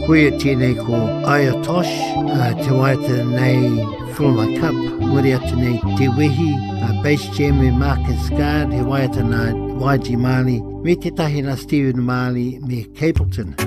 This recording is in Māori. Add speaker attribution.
Speaker 1: Kuia tēnei ko Aya Tosh, te waita nei Fulma Cup, muri atu nei Te Wehi, Bass Jam me Marcus Guard, he waita nā YG Mali, me te tahi na Stephen Mali me Capleton.